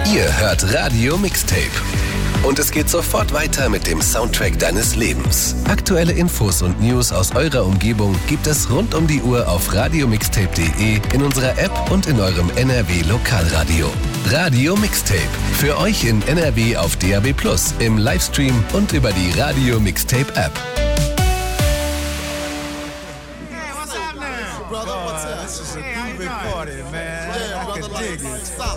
Ihr hört Radio Mixtape. Und es geht sofort weiter mit dem Soundtrack deines Lebens. Aktuelle Infos und News aus eurer Umgebung gibt es rund um die Uhr auf radiomixtape.de, in unserer App und in eurem NRW Lokalradio. Radio Mixtape. Für euch in NRW auf DAB+, im Livestream und über die Radio Mixtape App. Brother, what's up? This is a groovy party, man. I can dig it.